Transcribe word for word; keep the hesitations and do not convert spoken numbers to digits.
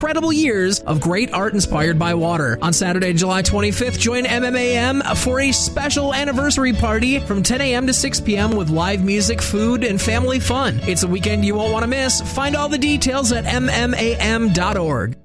incredible years of great art inspired by water. On Saturday, July twenty-fifth, join M M A M for a special anniversary party from ten a.m. to six p.m. with live music, food, and family fun. It's a weekend you won't want to miss. Find all the details at m m a m dot org.